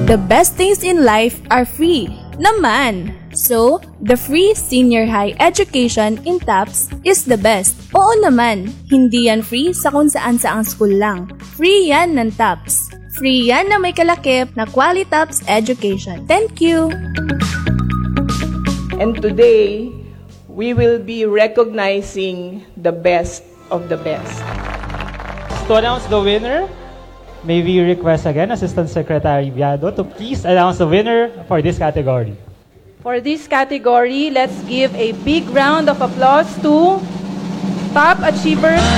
The best things in life are free naman. So, the free senior high education in TAPS is the best. Oo naman, hindi yan free sa kung saan-saang school lang. Free yan ng TAPS. Free yan na may kalakip na Qualitaps Education. Thank you! And today, we will be recognizing the best of the best. To announce the winner, may we request again Assistant Secretary Viado to please announce the winner for this category. For this category, let's give a big round of applause to Top Achievers